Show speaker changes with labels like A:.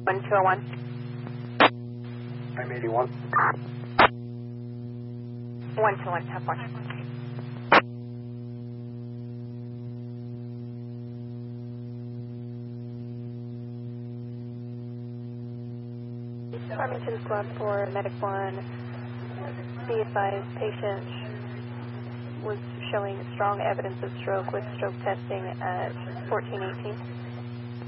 A: 1201.
B: I'm 81.
A: 121, have one.
C: Farmington Squad 4, Medic 1, be advised patient was showing strong evidence of stroke with stroke testing at 1418.